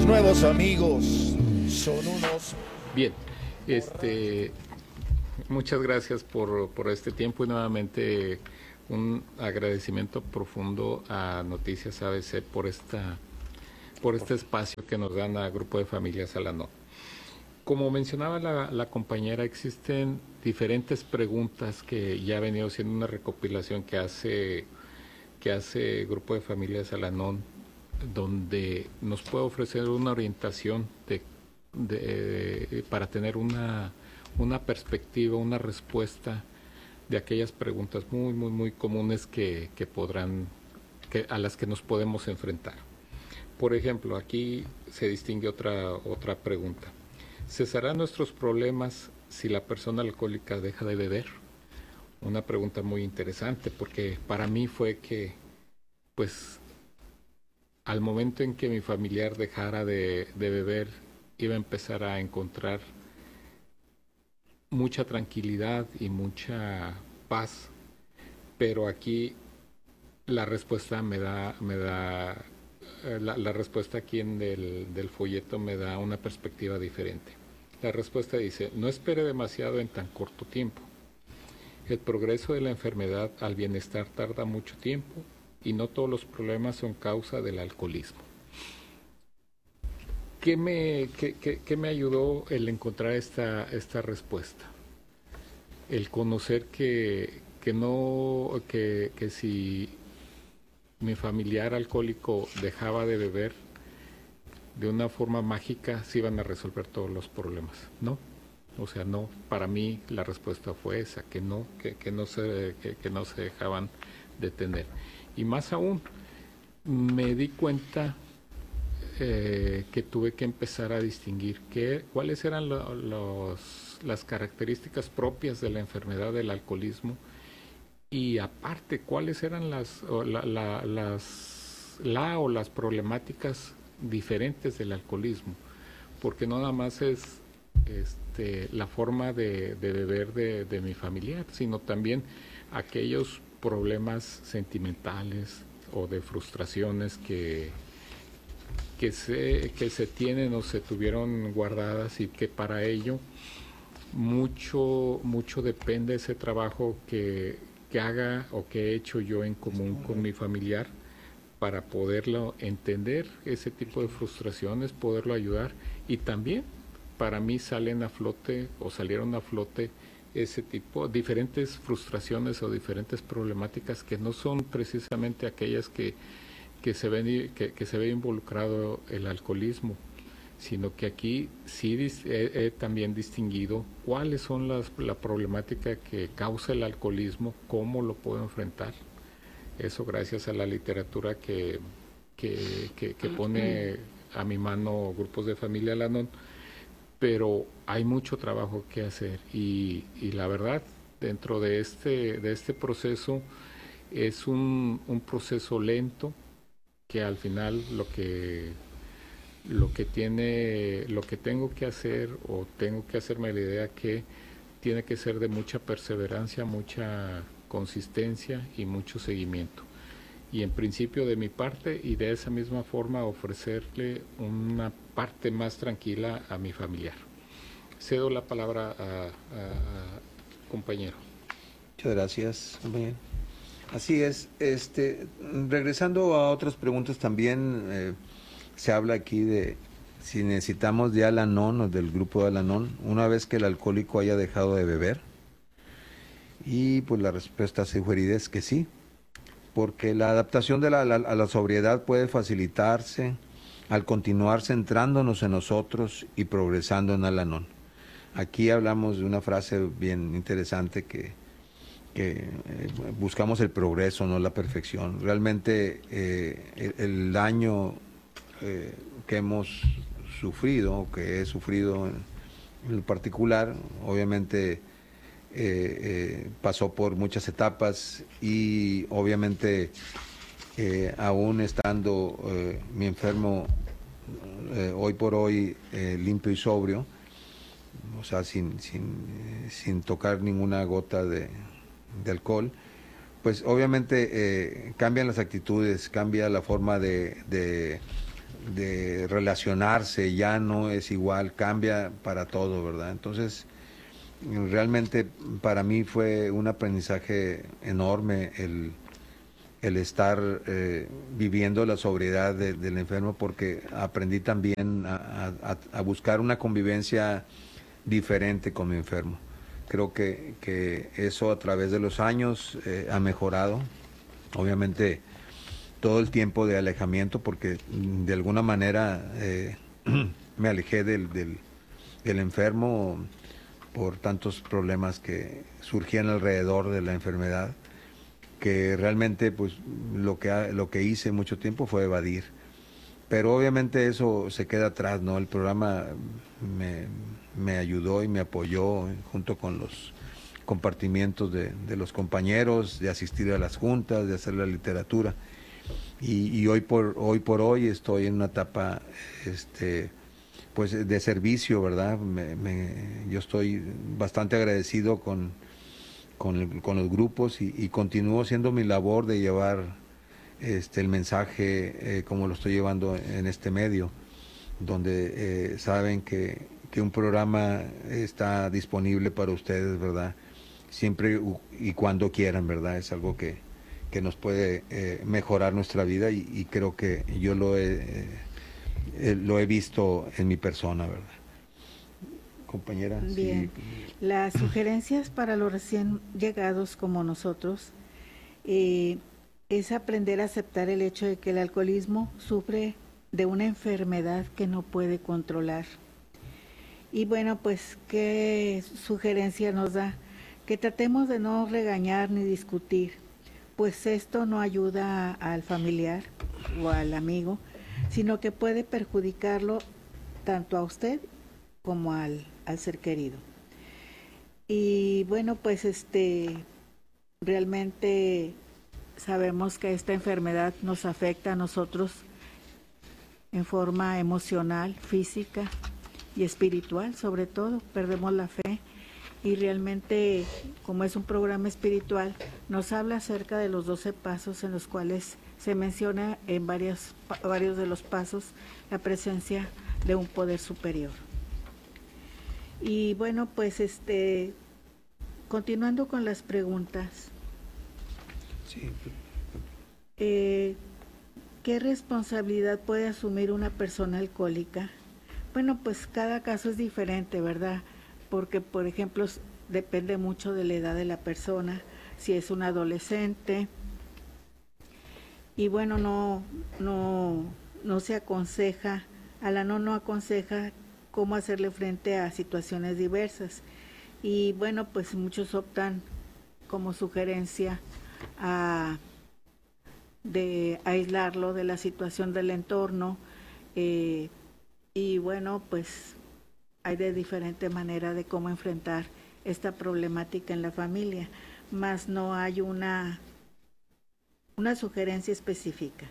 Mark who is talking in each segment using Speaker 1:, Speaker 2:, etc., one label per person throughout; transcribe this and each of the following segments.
Speaker 1: Mis nuevos amigos son unos...
Speaker 2: Bien, muchas gracias por este tiempo y nuevamente un agradecimiento profundo a Noticias ABC por este espacio que nos dan a Grupo de Familias Alanón. Como mencionaba la compañera, existen diferentes preguntas que ya ha venido siendo una recopilación que hace Grupo de Familias Alanón, donde nos puede ofrecer una orientación para tener una perspectiva, una respuesta de aquellas preguntas muy comunes a las que nos podemos enfrentar. Por ejemplo, aquí se distingue otra pregunta. ¿Cesarán nuestros problemas si la persona alcohólica deja de beber? Una pregunta muy interesante, porque para mí fue que, pues, al momento en que mi familiar dejara de beber, iba a empezar a encontrar mucha tranquilidad y mucha paz, pero aquí la respuesta la respuesta aquí del folleto me da una perspectiva diferente. La respuesta dice: no espere demasiado en tan corto tiempo. El progreso de la enfermedad al bienestar tarda mucho tiempo y no todos los problemas son causa del alcoholismo. ¿Qué me ayudó el encontrar esta respuesta? El conocer que si mi familiar alcohólico dejaba de beber, de una forma mágica se iban a resolver todos los problemas, ¿no? O sea, no, para mí la respuesta fue esa, que no se dejaban detener. Y más aún, me di cuenta que tuve que empezar a distinguir cuáles eran las características propias de la enfermedad del alcoholismo, y aparte cuáles eran las problemáticas diferentes del alcoholismo, porque no nada más es la forma de beber de mi familiar, sino también aquellos problemas sentimentales o de frustraciones que se tienen o se tuvieron guardadas, y que para ello mucho depende de ese trabajo que haga o que he hecho yo en común con mi familiar, para poderlo entender, ese tipo de frustraciones, poderlo ayudar. Y también para mí salieron a flote ese tipo, diferentes frustraciones o diferentes problemáticas que no son precisamente aquellas que se ve involucrado el alcoholismo, sino que aquí sí he también distinguido cuáles son la problemática que causa el alcoholismo, cómo lo puedo enfrentar. Eso gracias a la literatura que pone a mi mano Grupos de Familia Alanón, pero hay mucho trabajo que hacer, y la verdad, dentro de este proceso, es un proceso lento, que al final lo que tengo que hacer, o tengo que hacerme la idea que tiene que ser de mucha perseverancia, mucha consistencia y mucho seguimiento. Y en principio de mi parte, y de esa misma forma ofrecerle una parte más tranquila a mi familiar. Cedo la palabra a compañero.
Speaker 3: Muchas gracias, compañero. Así es. Regresando a otras preguntas también, se habla aquí de si necesitamos de Al-Anon o del grupo de Al-Anon una vez que el alcohólico haya dejado de beber. Y pues la respuesta sugerida es que sí, porque la adaptación a la sobriedad puede facilitarse al continuar centrándonos en nosotros y progresando en Al-Anon. Aquí hablamos de una frase bien interesante que buscamos el progreso, no la perfección. Realmente el daño que hemos sufrido, o que he sufrido en particular, obviamente pasó por muchas etapas, y obviamente aún estando mi enfermo hoy por hoy limpio y sobrio, o sea, sin tocar ninguna gota de alcohol, pues obviamente cambian las actitudes, cambia la forma de de relacionarse ya no es igual, cambia para todo, ¿verdad? Entonces, realmente para mí fue un aprendizaje enorme el estar viviendo la sobriedad del enfermo, porque aprendí también a buscar una convivencia diferente con mi enfermo. Creo que eso a través de los años ha mejorado. Obviamente todo el tiempo de alejamiento, porque de alguna manera me alejé del enfermo por tantos problemas que surgían alrededor de la enfermedad, que realmente pues lo que hice mucho tiempo fue evadir. Pero obviamente eso se queda atrás, ¿no? El programa me ayudó y me apoyó junto con los compartimientos de los compañeros, de asistir a las juntas, de hacer la literatura. Y hoy por hoy estoy en una etapa pues de servicio, ¿verdad? Yo estoy bastante agradecido con los grupos y continúo haciendo mi labor de llevar el mensaje como lo estoy llevando en este medio, donde saben que un programa está disponible para ustedes, ¿verdad? Siempre y cuando quieran, ¿verdad? Es algo que nos puede mejorar nuestra vida y creo que yo lo he visto en mi persona, ¿verdad? Compañera.
Speaker 4: Bien,
Speaker 3: sí.
Speaker 4: Las sugerencias para los recién llegados como nosotros es aprender a aceptar el hecho de que el alcoholismo sufre de una enfermedad que no puede controlar. Y bueno, pues, ¿qué sugerencia nos da? Que tratemos de no regañar ni discutir, pues esto no ayuda al familiar o al amigo, sino que puede perjudicarlo tanto a usted como al ser querido. Y bueno, pues realmente sabemos que esta enfermedad nos afecta a nosotros en forma emocional, física y espiritual, sobre todo, perdemos la fe. Y realmente, como es un programa espiritual, nos habla acerca de los 12 pasos en los cuales se menciona en varios de los pasos la presencia de un poder superior. Y bueno, pues continuando con las preguntas.
Speaker 3: Sí.
Speaker 4: ¿Qué responsabilidad puede asumir una persona alcohólica? Bueno, pues cada caso es diferente, ¿verdad? Porque, por ejemplo, depende mucho de la edad de la persona, si es un adolescente. Y bueno, no se aconseja, no aconseja cómo hacerle frente a situaciones diversas. Y bueno, pues muchos optan como sugerencia de aislarlo de la situación del entorno. Y bueno, pues hay de diferente manera de cómo enfrentar esta problemática en la familia, mas no hay una sugerencia específica.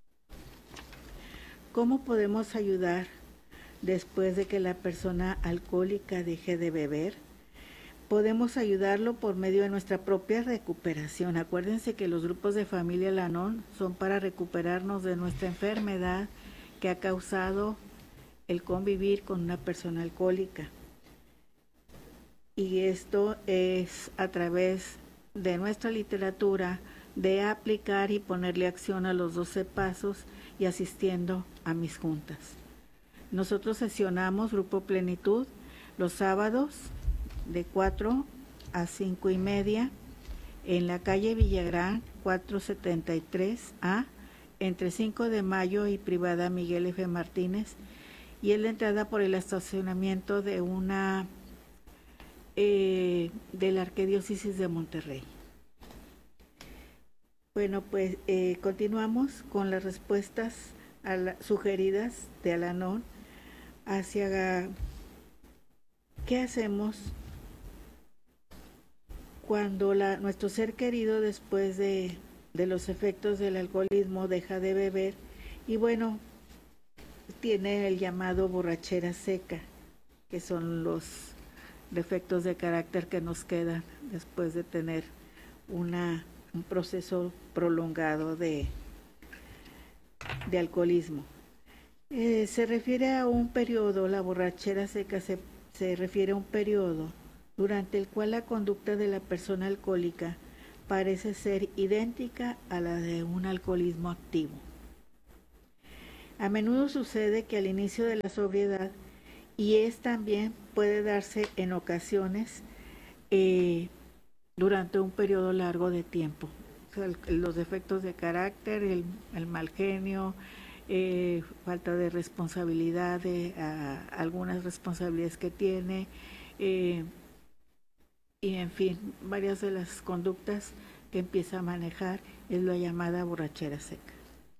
Speaker 4: ¿Cómo podemos ayudar después de que la persona alcohólica deje de beber? Podemos ayudarlo por medio de nuestra propia recuperación. Acuérdense que los grupos de familia Al-Anon son para recuperarnos de nuestra enfermedad que ha causado el convivir con una persona alcohólica. Y esto es a través de nuestra literatura, de aplicar y ponerle acción a los 12 pasos y asistiendo a mis juntas. Nosotros sesionamos Grupo Plenitud los sábados de 4 a 5:30 en la calle Villagrán 473A, entre 5 de Mayo y Privada Miguel F. Martínez, y es la entrada por el estacionamiento de de la Arquidiócesis de Monterrey. Bueno, pues continuamos con las respuestas sugeridas de Al-Anon hacia qué hacemos cuando nuestro ser querido, después de los efectos del alcoholismo, deja de beber y bueno, tiene el llamado borrachera seca, que son los defectos de carácter que nos quedan después de tener un proceso prolongado de alcoholismo. Se refiere a un periodo, la borrachera seca se refiere a un periodo durante el cual la conducta de la persona alcohólica parece ser idéntica a la de un alcoholismo activo. A menudo sucede que al inicio de la sobriedad, y también puede darse en ocasiones durante un periodo largo de tiempo. O sea, los defectos de carácter, el mal genio, falta de responsabilidad, algunas responsabilidades que tiene, y en fin, varias de las conductas que empieza a manejar es la llamada borrachera seca.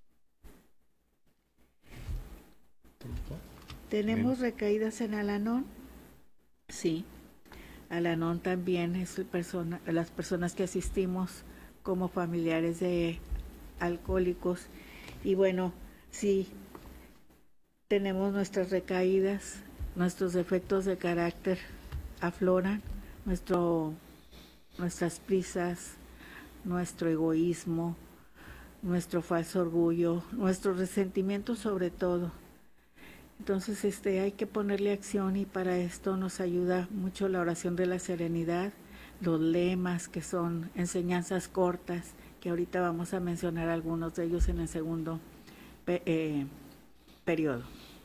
Speaker 4: ¿Tenemos recaídas en Al-Anon? Sí. Al-Anon también es las personas que asistimos como familiares de alcohólicos. Y bueno, sí, tenemos nuestras recaídas, nuestros defectos de carácter afloran, nuestras prisas, nuestro egoísmo, nuestro falso orgullo, nuestro resentimiento sobre todo. Entonces hay que ponerle acción, y para esto nos ayuda mucho la oración de la serenidad, los lemas, que son enseñanzas cortas, que ahorita vamos a mencionar algunos de ellos en el segundo periodo.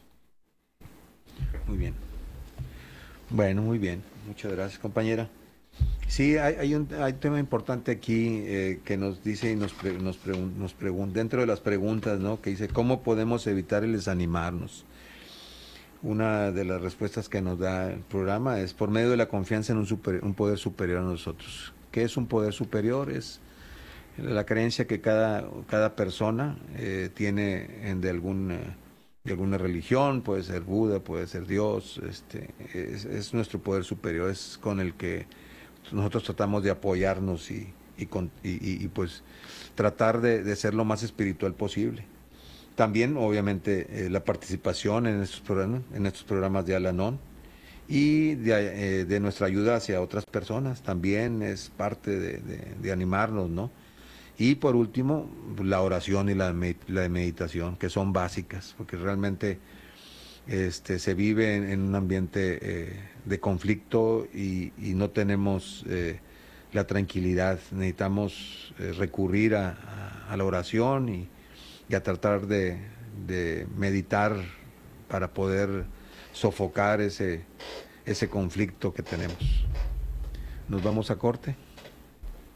Speaker 3: Muy bien. Bueno, muy bien. Muchas gracias, compañera. Sí, hay un tema importante aquí que nos dice y nos pregunta, dentro de las preguntas, ¿no? Que dice, ¿cómo podemos evitar el desanimarnos? Una de las respuestas que nos da el programa es por medio de la confianza en un poder superior a nosotros. ¿Qué es un poder superior? Es la creencia que cada persona tiene de alguna religión, puede ser Buda, puede ser Dios, es nuestro poder superior, es con el que nosotros tratamos de apoyarnos y pues tratar de ser lo más espiritual posible. También, obviamente, la participación en estos programas de Al-Anon y de nuestra ayuda hacia otras personas también es parte de animarnos, ¿no? Y por último, la oración y la meditación, que son básicas, porque realmente se vive en un ambiente de conflicto y no tenemos la tranquilidad. Necesitamos recurrir a la oración y a tratar de meditar para poder sofocar ese conflicto que tenemos. Nos vamos a corte.